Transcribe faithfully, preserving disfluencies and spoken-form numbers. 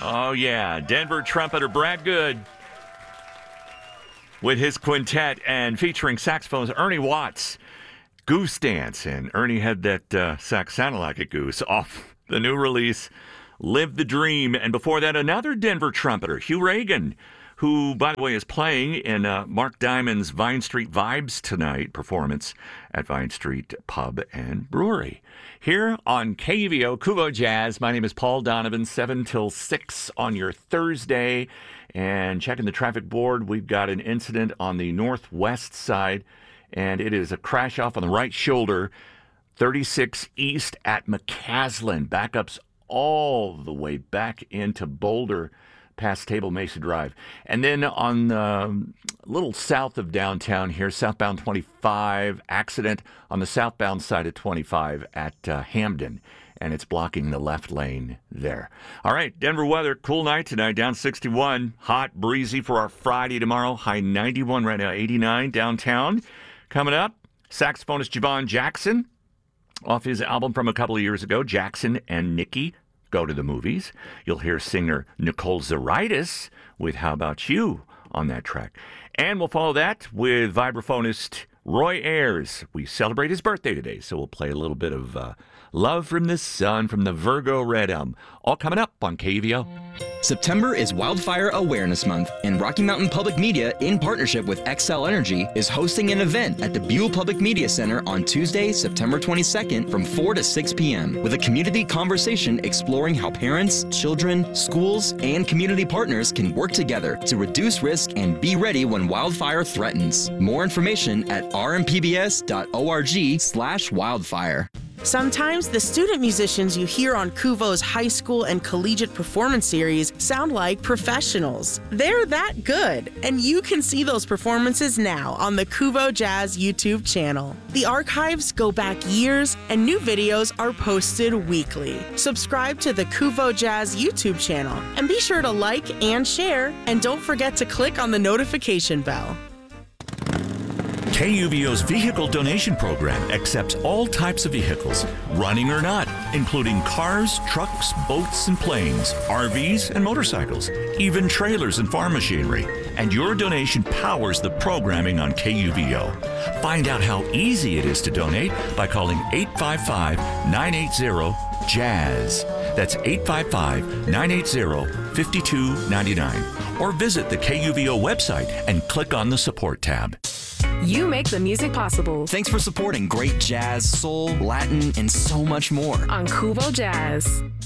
Oh, yeah. Denver trumpeter Brad Good with his quintet and featuring saxophonist Ernie Watts. Goose Dance. And Ernie had that uh, sax sounded like a goose off the new release, Live the Dream. And before that, another Denver trumpeter, Hugh Reagan, who, by the way, is playing in uh, Mark Diamond's Vine Street Vibes Tonight performance at Vine Street Pub and Brewery. Here on K U V O, Kuvo Jazz, my name is Paul Donovan, seven till six on your Thursday. And checking the traffic board, we've got an incident on the northwest side, and it is a crash off on the right shoulder, thirty-six East at McCaslin. Backups all the way back into Boulder, past Table Mesa Drive. And then on um, a little south of downtown here, southbound twenty-five, accident on the southbound side of twenty-five at uh, Hamden, and it's blocking the left lane there. All right, Denver weather, cool night tonight, down sixty-one, hot, breezy for our Friday tomorrow, high ninety-one right now, eighty-nine downtown. Coming up, saxophonist Javon Jackson, off his album from a couple of years ago, Jackson and Nikki Go to the Movies. You'll hear singer Nicole Zaritis with How About You on that track. And we'll follow that with vibraphonist Roy Ayers. We celebrate his birthday today, so we'll play a little bit of uh, Love from the Sun from the Virgo Red Album. All coming up on K U V O. September is Wildfire Awareness Month, and Rocky Mountain Public Media, in partnership with Xcel Energy, is hosting an event at the Buell Public Media Center on Tuesday, September twenty-second from four to six p.m. with a community conversation exploring how parents, children, schools, and community partners can work together to reduce risk and be ready when wildfire threatens. More information at r m p b s dot org slash wildfire. Sometimes the student musicians you hear on Kuvo's high school and collegiate performance series sound like professionals. They're that good, and you can see those performances now on the Kuvo Jazz YouTube channel. The archives go back years, and new videos are posted weekly. Subscribe to the Kuvo Jazz YouTube channel, and be sure to like and share, and don't forget to click on the notification bell. K U V O's vehicle donation program accepts all types of vehicles, running or not, including cars, trucks, boats, and planes, R Vs, and motorcycles, even trailers and farm machinery. And your donation powers the programming on K U V O. Find out how easy it is to donate by calling eight five five, nine eight zero, JAZZ. That's eight five five, nine eight zero, five two nine nine. Or visit the K U V O website and click on the support tab. You make the music possible. Thanks for supporting great jazz, soul, Latin, and so much more on Kuvo Jazz.